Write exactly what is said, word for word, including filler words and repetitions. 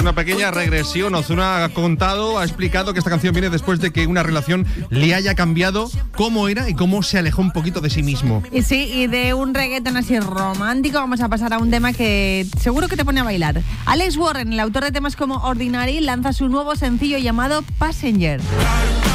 una pequeña regresión. Ozuna ha contado, ha explicado que esta canción viene después de que una relación le haya cambiado cómo era y cómo se alejó un poquito de sí mismo. Y sí, y de un reggaeton así romántico vamos a pasar a un tema que seguro que te pone a bailar. Alex Warren, el autor de temas como Ordinary, lanza su nuevo sencillo llamado Passenger.